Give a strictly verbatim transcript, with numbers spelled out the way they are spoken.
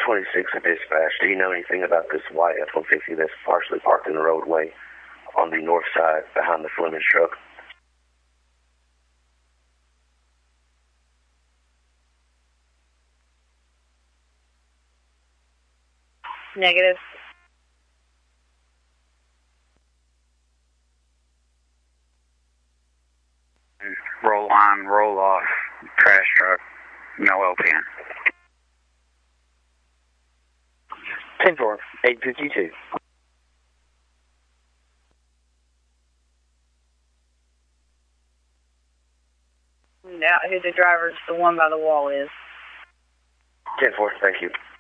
twenty-six at dispatch. Do you know anything about this white F one fifty that's partially parked in the roadway on the north side behind the Fleming truck? Negative. Roll on, roll off, trash truck, no L P N. ten four, eight fifty-two. Now who the driver's the one by the wall is. ten four, thank you.